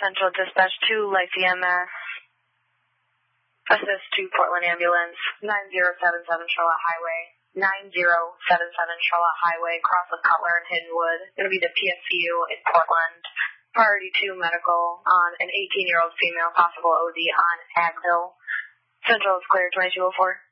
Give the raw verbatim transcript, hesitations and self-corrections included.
Central Dispatch two, Lyceum, Mass. Assist to Portland Ambulance, nine zero seven seven Charlotte Highway, nine zero seven seven Charlotte Highway, cross of Cutler and Hiddenwood. Going to be the P S C U in Portland. Priority two medical on an eighteen-year-old female, possible O D on Advil. Central is clear, twenty-two oh four.